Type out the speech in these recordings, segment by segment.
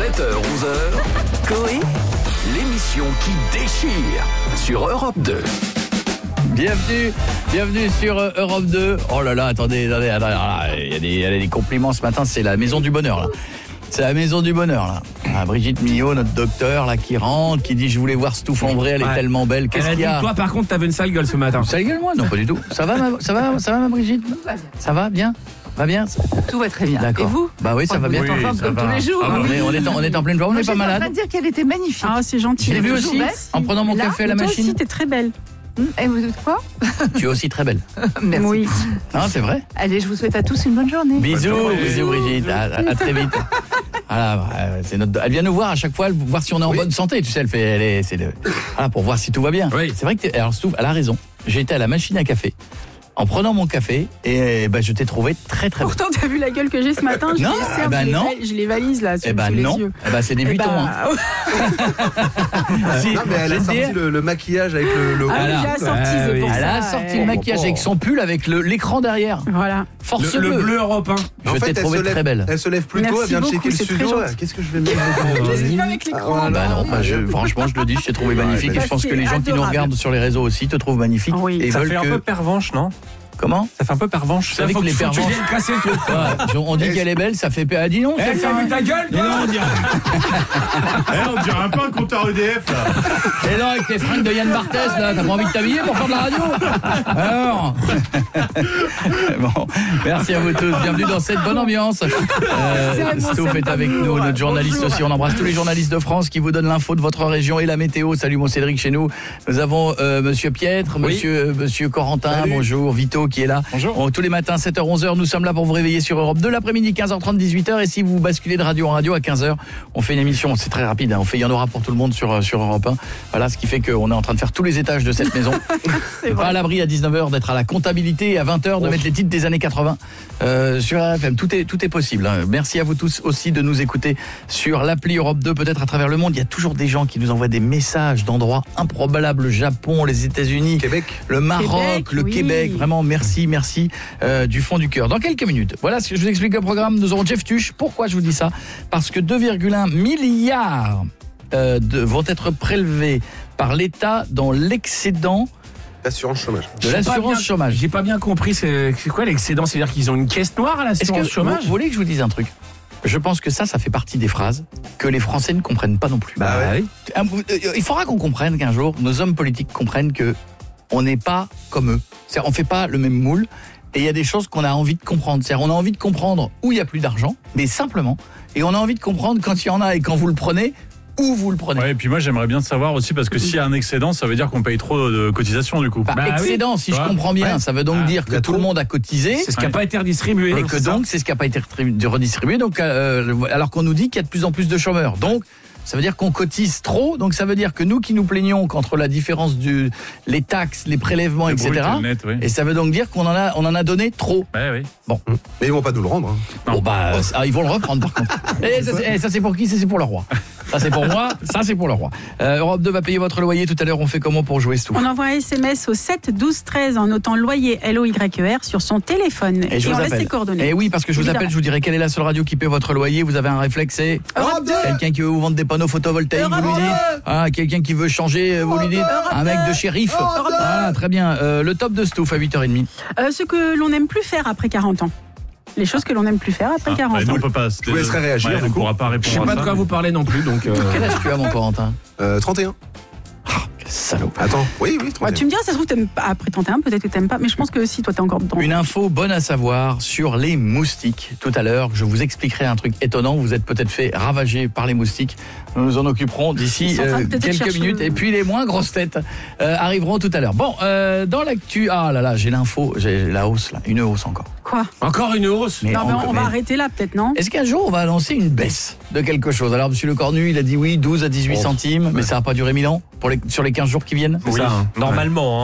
7h-11h, Coé, l'émission qui déchire sur Europe 2. Bienvenue sur Europe 2. Oh là là, attendez, il y a des compliments ce matin, c'est la maison du bonheur là. C'est la maison du bonheur là. Ah, Brigitte Millot, notre docteur là, qui rentre, qui dit je voulais voir Stouff en vrai, elle est tellement belle. Qu'est-ce qu'il y a? Toi par contre t'avais une sale gueule ce matin. Une sale gueule moi? Non pas du tout. Ça va ma Brigitte? Ça va bien? Va bien? Tout va très bien. D'accord. Et vous? Bah oui, ça va bien. Vous êtes en forme comme tous les jours. On est en pleine forme, on n'est pas malade. Je suis en train de dire qu'elle était magnifique. Ah, c'est gentil. Je l'ai vu aussi, en prenant mon café à la Toi machine. aussi, t'es très belle. Et vous êtes quoi? Tu es aussi très belle. Merci. Oui. Non, c'est vrai. Allez, je vous souhaite à tous une bonne journée. Bisous Brigitte. À très vite. Voilà, elle vient nous voir à chaque fois, voir si on est en bonne santé. Tu sais, pour voir si tout va bien. Oui. C'est vrai que alors Stouff, elle a raison. J'ai été à la machine à café. En prenant mon café, et je t'ai trouvé très très belle. Pourtant, t'as vu la gueule que j'ai ce matin? Je Non, les serre, non. je les valise là, sous les non. yeux. C'est débutant. Non, mais elle a sorti le maquillage avec le Ah oui, j'ai assorti, c'est pour ça. Elle a sorti le maquillage avec son pull avec l'écran derrière. Voilà. Force le bleu. bleu européen. Je t'ai trouvé très belle. Elle se lève plus tôt, elle vient de Merci checker le beaucoup, c'est studio. très gentil. Qu'est-ce que je vais mettre? Qu'est-ce qu'il fait avec l'écran? Franchement, je le dis, je t'ai trouvé magnifique et je pense que les gens qui nous adorable. regardent sur les réseaux aussi te trouvent magnifique. Oui. Et Ça veulent fait un que... peu pervenche, non? Comment? Ça fait un peu pervenche. Vous savez que les pervenches... Tu viens de casser le truc. On dit qu'elle est belle, ça fait... Ah, dis non, ça fait... T'as vu ta gueule, toi? on dirait... On dirait un peu un compteur EDF là. Et non, avec tes fringues de Yann Barthès, là, t'as pas envie de t'habiller pour faire de la radio? Alors bon, merci à vous tous, bienvenue dans cette bonne ambiance. Stouff est avec nous, notre journaliste aussi. On embrasse tous les journalistes de France qui vous donnent l'info de votre région et la météo. Salut mon Cédric chez nous. Nous avons monsieur Pietre, monsieur Corentin, salut. Bonjour, Vito qui est là. Bonjour. Tous les matins 7h-11h, nous sommes là pour vous réveiller sur Europe 2, l'après-midi 15h30 18h, et si vous basculez de radio en radio à 15h, on fait une émission, c'est très rapide, il y en aura pour tout le monde sur Europe 1. Voilà, ce qui fait qu'on est en train de faire tous les étages de cette maison. Pas à l'abri à 19h d'être à la comptabilité et à 20h de mettre les titres des années 80 sur RFM. Tout est possible. Hein. Merci à vous tous aussi de nous écouter sur l'appli Europe 2, peut-être à travers le monde. Il y a toujours des gens qui nous envoient des messages d'endroits improbables, le Japon, les États-Unis, Québec, le Maroc, le Québec. Vraiment, merci du fond du cœur. Dans quelques minutes, voilà ce que je vous explique le programme. Nous aurons Jeff Tuche. Pourquoi je vous dis ça? Parce que 2,1 milliards vont être prélevés par l'État dans l'excédent l'assurance chômage. de l'assurance chômage. J'ai pas bien compris, c'est quoi l'excédent? C'est-à-dire qu'ils ont une caisse noire à Est-ce l'assurance que chômage? vous voulez que je vous dise un truc? Je pense que ça fait partie des phrases que les Français ne comprennent pas non plus. Oui. Il faudra qu'on comprenne qu'un jour, nos hommes politiques comprennent que on n'est pas comme eux. C'est-à-dire, on fait pas le même moule. Et il y a des choses qu'on a envie de comprendre. C'est-à-dire, on a envie de comprendre où il y a plus d'argent, mais simplement. Et on a envie de comprendre quand il y en a et quand vous le prenez, où vous le prenez. Ouais, et puis moi j'aimerais bien savoir aussi, parce que s'il y a un excédent, ça veut dire qu'on paye trop de cotisations du coup. Excédent, si je comprends bien, ça veut donc dire que tout le monde a cotisé. C'est ce qui n'a pas été redistribué. Et que donc, c'est ce qui n'a pas été redistribué. Donc, alors qu'on nous dit qu'il y a de plus en plus de chômeurs. Donc, ça veut dire qu'on cotise trop, donc ça veut dire que nous qui nous plaignons qu'entre la différence les taxes, les prélèvements, Le etc. brut et le net, oui. Et ça veut donc dire qu'on en a donné trop. Oui. Bon. Mais ils vont pas nous le rendre. Hein. Bon ils vont le reprendre par contre. Et ça c'est pour qui? C'est pour le roi. Ça c'est pour moi, ça c'est pour le roi. Europe 2 va payer votre loyer tout à l'heure. On fait comment pour jouer Stouff? On envoie un SMS au 7 12 13 en notant loyer LOYER sur son téléphone. Et je vous on laisse appelle. ses coordonnées. Et oui, parce que je vous appelle, je vous dirai quelle est la seule radio qui paie votre loyer. Vous avez un réflexe, c'est Europe 2. quelqu'un qui veut vous vendre des panneaux photovoltaïques, vous lui dites. Quelqu'un qui veut changer, vous lui dites. Un mec de shérif. Voilà, très bien. Le top de Stouff à 8h30. Ce que l'on n'aime plus faire après 40 ans. Les choses que l'on n'aime plus faire après 40 Nous ans. on peut pas. Je vous laisserai réagir, Ouais, du on coup. pourra pas Je répondre sais à pas ça. de quoi vous parlez non plus, donc. Quel âge tu as, mon Corentin? 31. Salaud. Attends, oui, 31. Ouais, tu me diras, ça se trouve, t'aimes pas après 31, peut-être que t'aimes pas, mais je pense que si, toi, t'es encore dedans. Une info bonne à savoir sur les moustiques. Tout à l'heure, je vous expliquerai un truc étonnant. Vous êtes peut-être fait ravager par les moustiques. Nous nous en occuperons d'ici Ils sont en train de peut-être quelques chercher minutes. Et puis les moins grosses têtes arriveront tout à l'heure. Bon, dans l'actu, j'ai l'info, j'ai la hausse là, une hausse encore. Quoi? Encore une hausse? Mais Non, mais on va arrêter là, peut-être, non? Est-ce qu'un jour on va annoncer une baisse de quelque chose? Alors monsieur Le Cornu, il a dit oui, 12 à 18 centimes, mais ça va pas durer 1000 ans sur les 15 jours qui viennent. C'est ça, hein. Normalement, hein.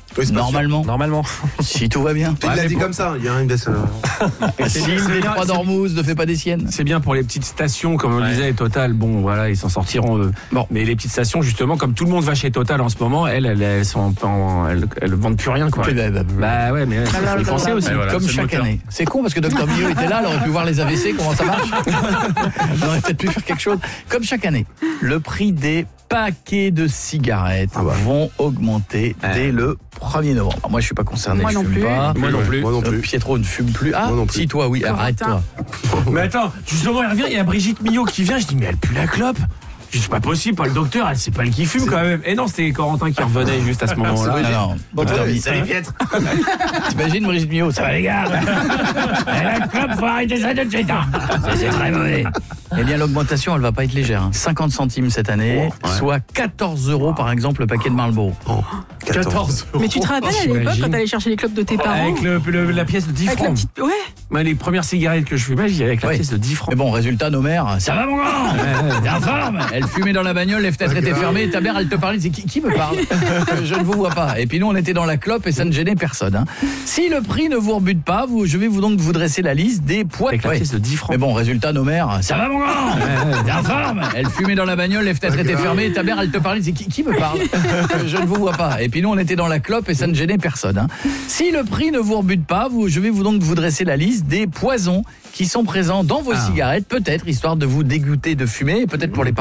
Oui, c'est pas Normalement, Normalement. si tout va bien. sûr. Il l'a dit comme ça, il y a une baisse. Si c'est les bien, 3 c'est- d'Ormuz ne fait pas des siennes. C'est bien pour les petites stations, comme on disait, Total. Bon, voilà, ils s'en sortiront. Bon. Mais les petites stations, justement, comme tout le monde va chez Total en ce moment, elles vendent plus rien, quoi. Bah ouais, mais faut y penser aussi. Et voilà, Comme c'est le chaque moteur. année. C'est con parce que Dr Millot était là, il aurait pu voir les AVC, comment ça marche. On aurait peut-être pu faire quelque chose. Comme chaque année, le prix des paquets de cigarettes vont augmenter dès le 1er novembre. Alors moi, je suis pas concerné, Moi je non fume plus. pas. Moi non plus. Moi non plus. Pietro ne fume plus. Ah, Moi non plus. si toi, oui, Corentin. arrête-toi. Mais attends, justement, elle revient, il y a Brigitte Millot qui vient, je dis, mais elle pue la clope. Je dis, c'est pas possible, pas le docteur, c'est pas elle qui fume quand même. Et non, c'était Corentin qui revenait juste à ce moment-là. Alors, Dr Millot. Salut Pietre. T'imagines Brigitte Millot, ça va les gars. La clope, faut arrêter ça tout de suite. C'est très mauvais. Eh bien, l'augmentation, elle va pas être légère. Hein. 50 centimes cette année, soit 14 € par exemple le paquet de Marlboro. 14. Mais tu te rappelles à l'époque J'imagine. quand t'allais chercher les clopes de tes parents Avec la pièce de 10 Avec la francs. petite. Ouais. Moi, les premières cigarettes que je fumais, j'y allais avec la Ouais. pièce de 10 francs. Mais bon, résultat, nos mères, ça va mon grand. T'es en forme. Elle fumait dans la bagnole, les fenêtres étaient fermées, et ta mère, elle te parlait, c'est qui me parle. Je ne vous vois pas. Et puis nous, on était dans la clope et ça ne gênait personne. Hein. Si le prix ne vous rebute pas, je vais vous dresser la liste des poids. Avec la pièce de 10 francs. Mais bon, résultat, nos mères, ça va mon grand. T'es en forme. Elle fumait dans la bagnole, les fenêtres étaient fermées, et ta mère, elle te parlait, c'est qui me parle. Je ne vous vois pas. Et puis nous, on était dans la clope et ça ne gênait personne. Hein. Si le prix ne vous rebute pas, je vais vous dresser la liste des poisons qui sont présents dans vos cigarettes, peut-être histoire de vous dégoûter de fumer, peut-être pour les